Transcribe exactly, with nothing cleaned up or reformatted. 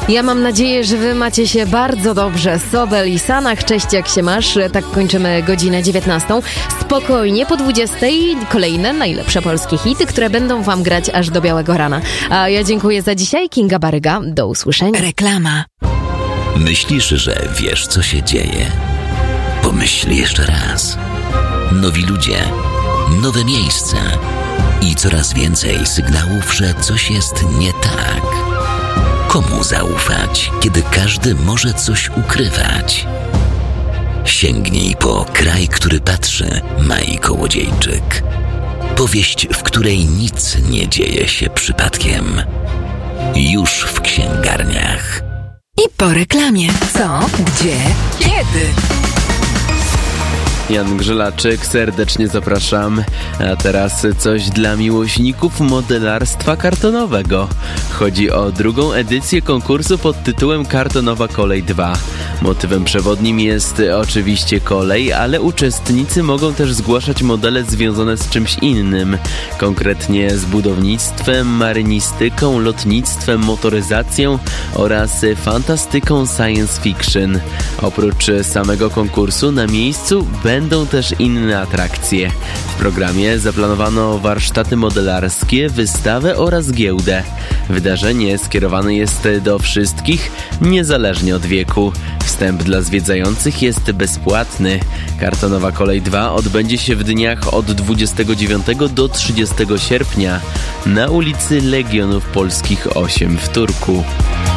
Ja mam nadzieję, że wy macie się bardzo dobrze. Sobel i Sanach, cześć, jak się masz? Tak kończymy godzinę dziewiętnastą. Spokojnie, po dwudziestej kolejne najlepsze polskie hity, które będą wam grać aż do białego rana. A ja dziękuję za dzisiaj. Kinga Baryga, do usłyszenia. Reklama. Myślisz, że wiesz, co się dzieje? Pomyśl jeszcze raz. Nowi ludzie, nowe miejsca i coraz więcej sygnałów, że coś jest nie tak. Komu zaufać, kiedy każdy może coś ukrywać? Sięgnij po Kraj, który patrzy, Mai Kołodziejczyk. Powieść, w której nic nie dzieje się przypadkiem. Już w księgarniach. I po reklamie. Co? Gdzie? Kiedy? Jan Grzelaczyk, serdecznie zapraszam. A teraz coś dla miłośników modelarstwa kartonowego. Chodzi o drugą edycję konkursu pod tytułem Kartonowa Kolej dwa. Motywem przewodnim jest oczywiście kolej, ale uczestnicy mogą też zgłaszać modele związane z czymś innym. Konkretnie z budownictwem, marynistyką, lotnictwem, motoryzacją oraz fantastyką science fiction. Oprócz samego konkursu na miejscu będą też inne atrakcje. W programie zaplanowano warsztaty modelarskie, wystawę oraz giełdę. Wydarzenie skierowane jest do wszystkich, niezależnie od wieku. Wstęp dla zwiedzających jest bezpłatny. Kartonowa Kolej dwa odbędzie się w dniach od dwudziestego dziewiątego do trzydziestego sierpnia na ulicy Legionów Polskich osiem w Turku.